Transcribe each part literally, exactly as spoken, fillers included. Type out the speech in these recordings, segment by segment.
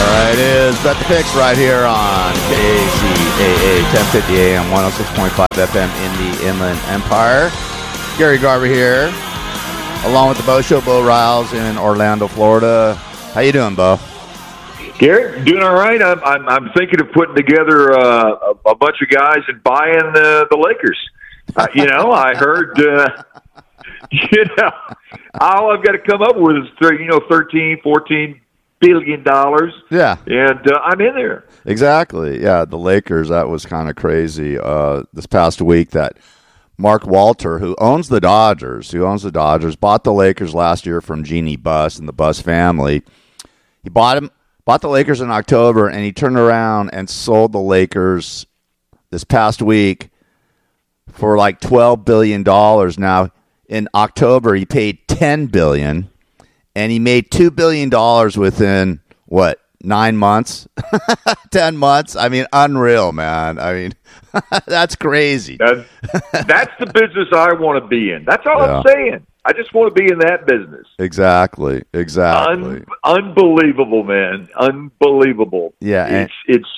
right, it is Bet the Picks right here on K C A A, ten fifty A M, one oh six point five F M in the Inland Empire. Gary Garver here, along with the Bo Show, Bo Riles in Orlando, Florida. How you doing, Bo? Garrett, doing all right. I'm I'm, I'm thinking of putting together uh, a, a bunch of guys and buying uh, the Lakers. Uh, you know, I heard. Uh, you know, all I've got to come up with is you know thirteen, fourteen billion dollars. Yeah, and uh, I'm in there. Exactly. Yeah, the Lakers. That was kind of crazy. Uh, this past week, that Mark Walter, who owns the Dodgers, who owns the Dodgers, bought the Lakers last year from Jeannie Buss and the Buss family. He bought him. Bought the Lakers in October, and he turned around and sold the Lakers this past week for like twelve billion dollars. Now, in October, he paid ten billion dollars, and he made two billion dollars within, what, nine months? ten months? I mean, unreal, man. I mean, that's crazy. That, that's the business I want to be in. That's all yeah. I'm saying. I just want to be in that business. Exactly, exactly. Un- unbelievable, man. Unbelievable. Yeah. It's, it's,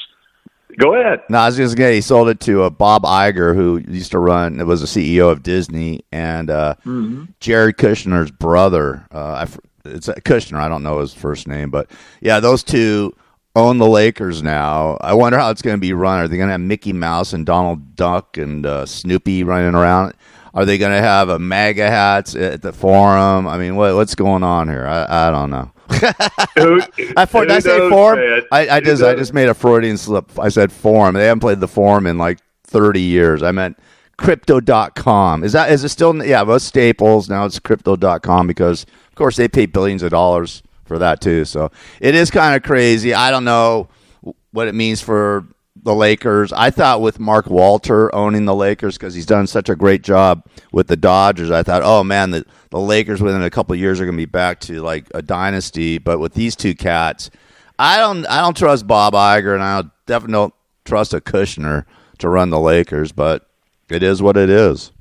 go ahead. No, I was just going to he sold it to uh, Bob Iger, who used to run, it was the C E O of Disney, and uh, mm-hmm. Jared Kushner's brother. Uh, I, it's uh, Kushner, I don't know his first name, but yeah, those two own the Lakers now. I wonder how it's going to be run. Are they going to have Mickey Mouse and Donald Duck and uh, Snoopy running around? Are they going to have a MAGA hats at the Forum? I mean, what what's going on here? I, I don't know. who, I, for, did I say knows, Forum? I, I just I just made a Freudian slip. I said Forum. They haven't played the Forum in like thirty years. I meant Crypto dot com. Is that is it still? Yeah, most Staples now it's Crypto dot com because of course they pay billions of dollars for that too. So it is kind of crazy. I don't know what it means for the Lakers. I thought with Mark Walter owning the Lakers, because he's done such a great job with the Dodgers, I thought, oh man, the, the Lakers within a couple of years are going to be back to like a dynasty. But with these two cats, I don't, I don't trust Bob Iger, and I definitely don't trust a Kushner to run the Lakers. But it is what it is.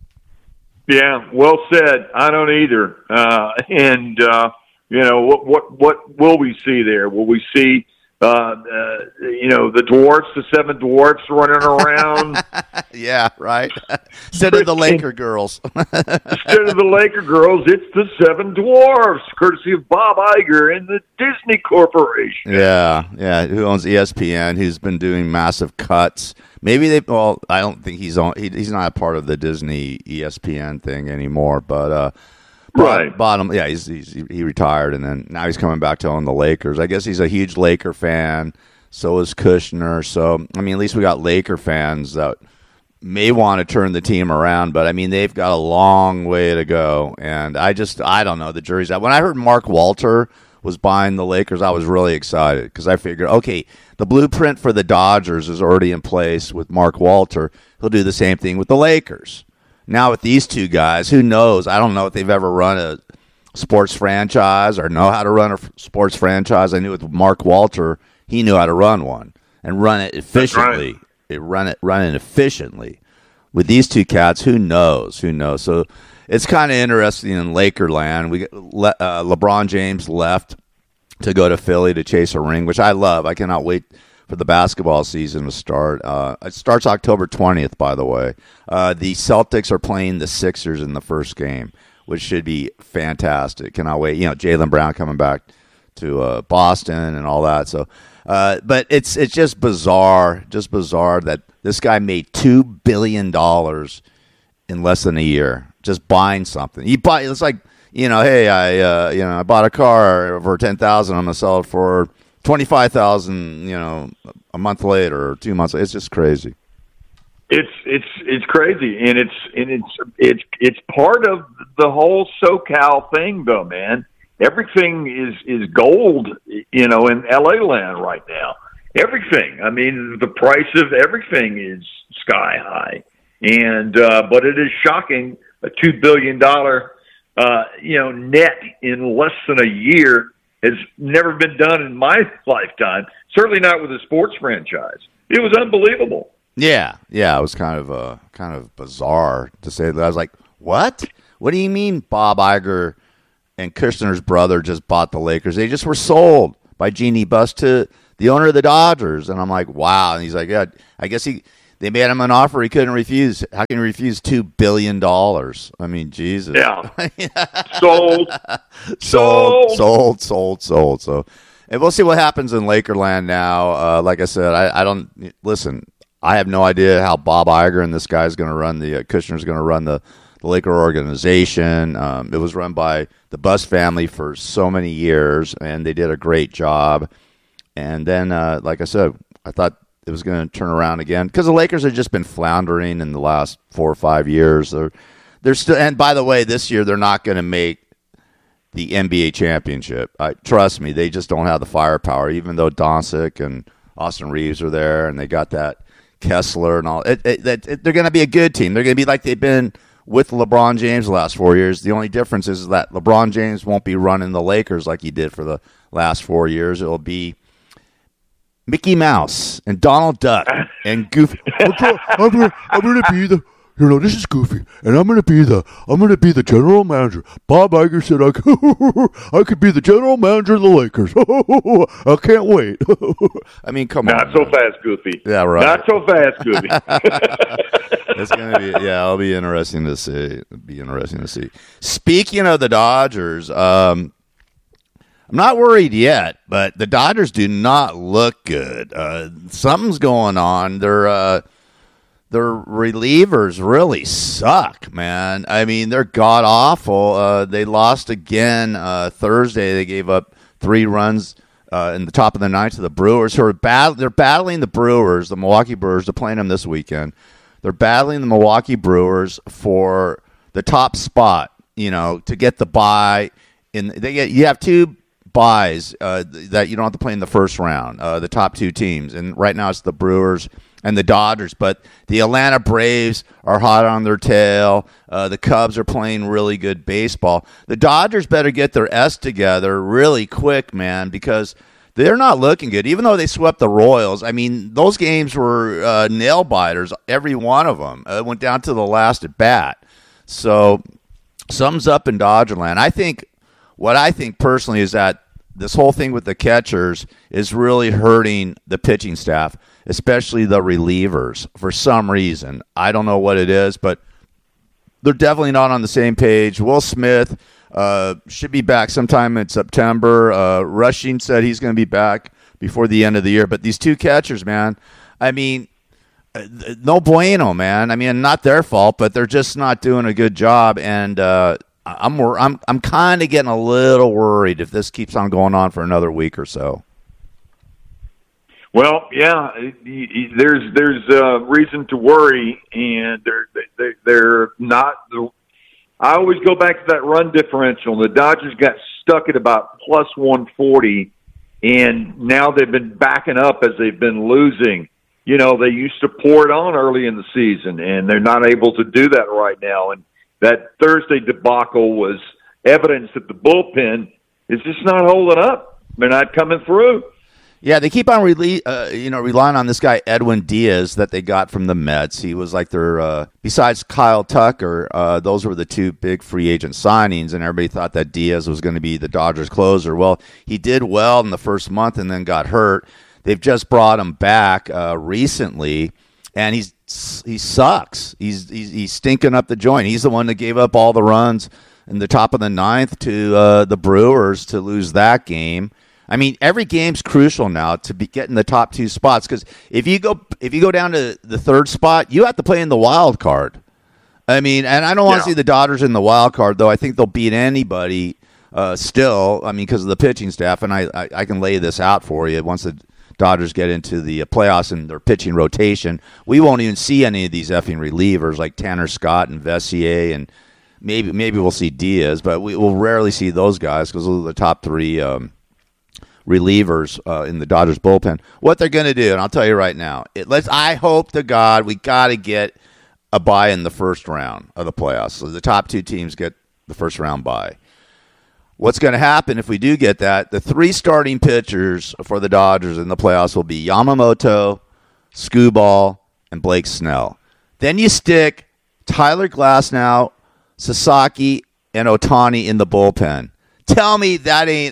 Yeah, well said. I don't either. Uh, and uh, you know what? What what will we see there? Will we see? Uh, uh, you know, the dwarfs, the seven dwarfs running around. Yeah, right. Instead of the Laker girls. Instead of the Laker girls, it's the seven dwarfs, courtesy of Bob Iger and the Disney Corporation. Yeah, yeah, who owns E S P N, who's been doing massive cuts. Maybe they, well, I don't think he's on, he, he's not a part of the Disney E S P N thing anymore, but, uh, Right. Bottom, yeah, he's, he's he retired, and then now he's coming back to own the Lakers. I guess he's a huge Laker fan. So is Kushner. So I mean, at least we got Laker fans that may want to turn the team around. But I mean, they've got a long way to go. And I just, I don't know. The jury's out. When I heard Mark Walter was buying the Lakers, I was really excited because I figured, okay, the blueprint for the Dodgers is already in place with Mark Walter. He'll do the same thing with the Lakers. Now with these two guys, who knows? I don't know if they've ever run a sports franchise or know how to run a sports franchise. I knew with Mark Walter, he knew how to run one and run it efficiently. Right. It run it run it efficiently. With these two cats, who knows? Who knows? So it's kind of interesting in Lakerland. We Le, uh, LeBron James left to go to Philly to chase a ring, which I love. I cannot wait for the basketball season to start. Uh, it starts October twentieth, by the way. Uh, the Celtics are playing the Sixers in the first game, which should be fantastic. Cannot wait. You know, Jaylen Brown coming back to uh, Boston and all that. So, uh, but it's it's just bizarre, just bizarre that this guy made two billion dollars in less than a year just buying something. He buy it's like, you know, hey, I uh, you know I bought a car for ten thousand. I'm gonna sell it for twenty-five thousand, you know, a month later or two months later. It's just crazy. It's it's it's crazy, and it's and it's it's it's part of the whole SoCal thing, though, man. Everything is is gold, you know, in L A land right now. Everything. I mean, the price of everything is sky high, and uh, but it is shocking. A two billion dollar, uh, you know, net in less than a year has never been done in my lifetime. Certainly not with a sports franchise. It was unbelievable. Yeah, yeah, it was kind of uh, kind of bizarre to say that. I was like, "What? What do you mean?" Bob Iger and Kushner's brother just bought the Lakers. They just were sold by Jeannie Buss to the owner of the Dodgers. And I'm like, wow. And he's like, yeah, I guess he they made him an offer he couldn't refuse. How can he refuse two billion dollars? I mean, Jesus. Yeah. Sold. sold. Sold, sold, sold. So, and we'll see what happens in Lakerland now. Uh, like I said, I, I don't – listen, I have no idea how Bob Iger and this guy's going to run the uh, – Kushner's going to run the, the Laker organization. Um, it was run by the Buss family for so many years, and they did a great job. And then, uh, like I said, I thought – it was going to turn around again because the Lakers have just been floundering in the last four or five years. They're, they're still, and by the way, this year they're not going to make the N B A championship. I, trust me, they just don't have the firepower. Even though Doncic and Austin Reeves are there, and they got that Kessler and all, it, it, it, it, they're going to be a good team. They're going to be like they've been with LeBron James the last four years. The only difference is that LeBron James won't be running the Lakers like he did for the last four years. It'll be Mickey Mouse and Donald Duck and Goofy. I'm gonna, I'm gonna be the, you know, this is Goofy, and I'm gonna be the, I'm gonna be the general manager. Bob Iger said I could, I could be the general manager of the Lakers. I can't wait. I mean, come Not on. Not so man. fast, Goofy. Yeah, right. Not so fast, Goofy. It's gonna be, yeah, it'll be interesting to see. It'll be interesting to see. Speaking of the Dodgers, um. I'm not worried yet, but the Dodgers do not look good. Uh, something's going on. Their uh, their relievers really suck, man. I mean, they're god awful. Uh, they lost again uh, Thursday. They gave up three runs uh, in the top of the ninth to the Brewers, who are bat- They're battling the Brewers, the Milwaukee Brewers. They're playing them this weekend. They're battling the Milwaukee Brewers for the top spot. You know, to get the bye. In they get you have two buys uh, that you don't have to play in the first round, uh, the top two teams. And right now it's the Brewers and the Dodgers. But the Atlanta Braves are hot on their tail. Uh, the Cubs are playing really good baseball. The Dodgers better get their S together really quick, man, because they're not looking good. Even though they swept the Royals, I mean, those games were uh, nail-biters, every one of them. It uh, went down to the last at bat. So something's up in Dodgerland. I think What I think personally is that this whole thing with the catchers is really hurting the pitching staff, especially the relievers, for some reason. I don't know what it is, but they're definitely not on the same page. Will Smith uh, should be back sometime in September. Uh, Rushing said he's going to be back before the end of the year. But these two catchers, man, I mean, no bueno, man. I mean, not their fault, but they're just not doing a good job. And uh I'm I'm I'm kind of getting a little worried if this keeps on going on for another week or so. Well, yeah, there's there's uh, reason to worry, and they're they're, they're not. I always go back to that run differential. The Dodgers got stuck at about plus one forty, and now they've been backing up as they've been losing. You know, they used to pour it on early in the season, and they're not able to do that right now. And that Thursday debacle was evidence that the bullpen is just not holding up. They're not coming through. Yeah, they keep on rele- uh, you know, relying on this guy, Edwin Diaz, that they got from the Mets. He was like their, uh, besides Kyle Tucker, uh, those were the two big free agent signings, and everybody thought that Diaz was going to be the Dodgers closer. Well, he did well in the first month and then got hurt. They've just brought him back uh, recently, and he's he sucks. He's, he's he's stinking up the joint. He's the one that gave up all the runs in the top of the ninth to uh, the Brewers to lose that game. I mean, every game's crucial now to be getting the top two spots, because if you go if you go down to the third spot, you have to play in the wild card. I mean, and I don't want to yeah. see the Dodgers in the wild card, though. I think they'll beat anybody uh, still. I mean, because of the pitching staff, and I, I I can lay this out for you. Once the Dodgers get into the playoffs and their pitching rotation, we won't even see any of these effing relievers like Tanner Scott and Vessier, and maybe maybe we'll see Diaz, but we will rarely see those guys because those are the top three um, relievers uh, in the Dodgers bullpen. What they're going to do, and I'll tell you right now, it, let's. I hope to God we got to get a bye in the first round of the playoffs. So the top two teams get the first round bye. What's going to happen if we do get that? The three starting pitchers for the Dodgers in the playoffs will be Yamamoto, Skubal, and Blake Snell. Then you stick Tyler Glasnow, Sasaki, and Ohtani in the bullpen. Tell me that ain't.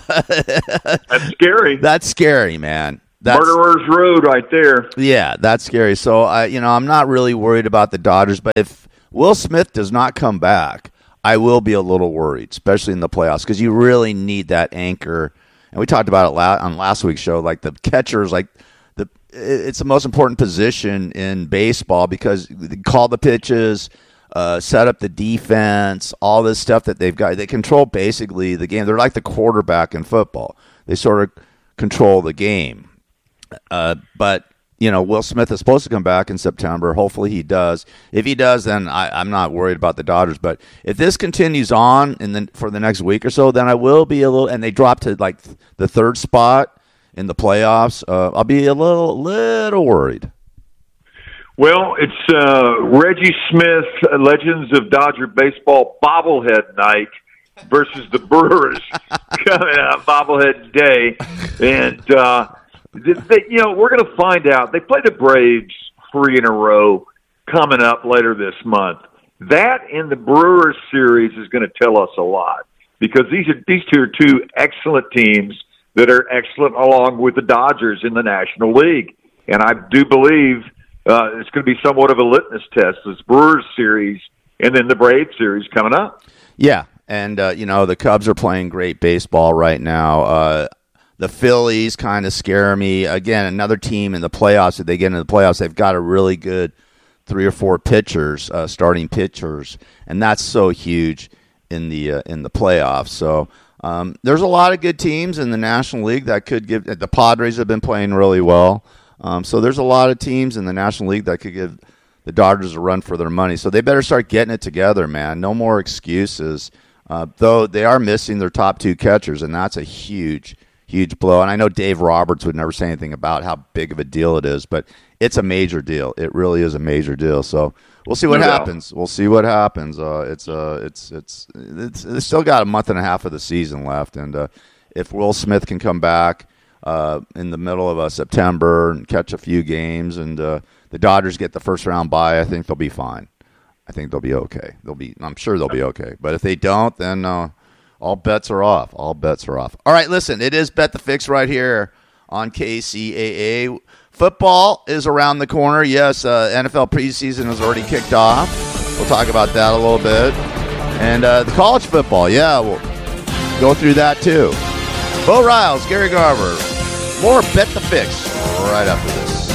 That's scary. That's scary, man. That's, Murderer's Road right there. Yeah, that's scary. So, I, you know, I'm not really worried about the Dodgers, but if Will Smith does not come back, I will be a little worried, especially in the playoffs, because you really need that anchor. And we talked about it la- on last week's show. Like the catchers, like the it's the most important position in baseball because they call the pitches. Uh, set up the defense, all this stuff that they've got. They control basically the game. They're like the quarterback in football. They sort of control the game. Uh, but, you know, Will Smith is supposed to come back in September. Hopefully he does. If he does, then I, I'm not worried about the Dodgers. But if this continues on in the, for the next week or so, then I will be a little – and they drop to, like, the third spot in the playoffs, uh, I'll be a little, little worried. Well, it's uh, Reggie Smith, uh, Legends of Dodger Baseball bobblehead night versus the Brewers coming out bobblehead day, and uh, they, they, you know we're going to find out. They play the Braves three in a row coming up later this month. That in the Brewers series is going to tell us a lot because these are these two are two excellent teams that are excellent along with the Dodgers in the National League, and I do believe. Uh, it's going to be somewhat of a litmus test, this Brewers series and then the Braves series coming up. Yeah, and, uh, you know, the Cubs are playing great baseball right now. Uh, the Phillies kind of scare me. Again, another team in the playoffs, if they get into the playoffs, they've got a really good three or four pitchers, uh, starting pitchers, and that's so huge in the uh, in the playoffs. So um, there's a lot of good teams in the National League that could give – the Padres have been playing really well. Um, so there's a lot of teams in the National League that could give the Dodgers a run for their money. So they better start getting it together, man. No more excuses. Uh, though they are missing their top two catchers, and that's a huge, huge blow. And I know Dave Roberts would never say anything about how big of a deal it is, but it's a major deal. It really is a major deal. So we'll see what no happens. We'll see what happens. Uh, it's uh, it's it's it's it's still got a month and a half of the season left, and uh, if Will Smith can come back. Uh, in the middle of uh, September and catch a few games, and uh, the Dodgers get the first round bye, I think they'll be fine. I think they'll be okay. They'll be. I'm sure they'll be okay. But if they don't, then uh, all bets are off. All bets are off. All right, listen, it is Bet the Fix right here on K C A A. Football is around the corner. Yes, uh, N F L preseason has already kicked off. We'll talk about that a little bit. And uh, the college football, yeah, we'll go through that too. Bo Riles, Gary Garver. More Bet the Fix right after this.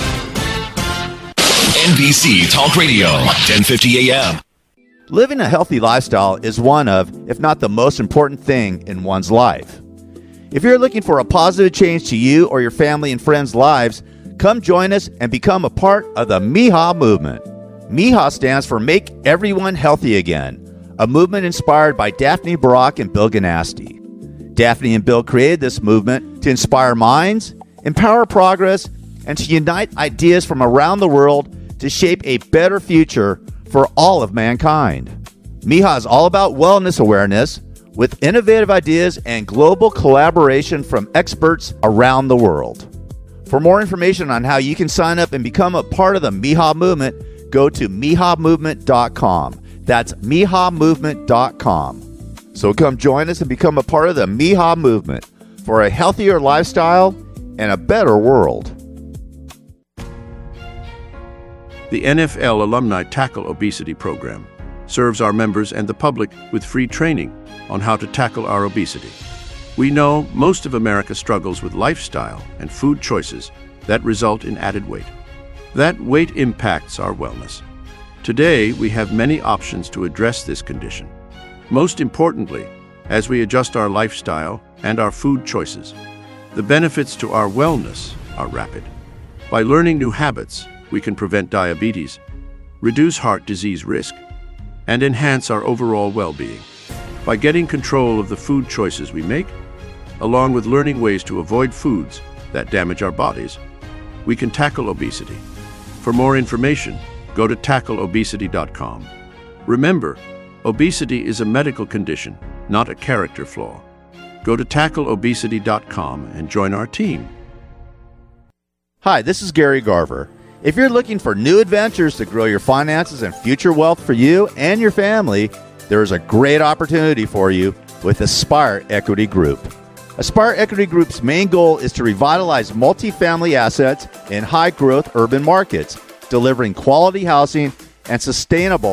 N B C Talk Radio, ten fifty A M. Living a healthy lifestyle is one of, if not the most important thing in one's life. If you're looking for a positive change to you or your family and friends' lives, come join us and become a part of the M I H A movement. M I H A stands for Make Everyone Healthy Again, a movement inspired by Daphne Barak and Bill Ganasty. Daphne and Bill created this movement to inspire minds, empower progress, and to unite ideas from around the world to shape a better future for all of mankind. M I H A is all about wellness awareness with innovative ideas and global collaboration from experts around the world. For more information on how you can sign up and become a part of the M I H A movement, go to M I H A movement dot com. That's M I H A movement dot com. So come join us and become a part of the M I H A movement for a healthier lifestyle and a better world. The N F L Alumni Tackle Obesity Program serves our members and the public with free training on how to tackle our obesity. We know most of America struggles with lifestyle and food choices that result in added weight. That weight impacts our wellness. Today, we have many options to address this condition. Most importantly, as we adjust our lifestyle and our food choices, the benefits to our wellness are rapid. By learning new habits, we can prevent diabetes, reduce heart disease risk, and enhance our overall well-being. By getting control of the food choices we make, along with learning ways to avoid foods that damage our bodies, we can tackle obesity. For more information, go to tackle obesity dot com. Remember, obesity is a medical condition, not a character flaw. Go to tackle obesity dot com and join our team. Hi, this is Gary Garver. If you're looking for new adventures to grow your finances and future wealth for you and your family, there is a great opportunity for you with Aspire Equity Group. Aspire Equity Group's main goal is to revitalize multifamily assets in high-growth urban markets, delivering quality housing and sustainable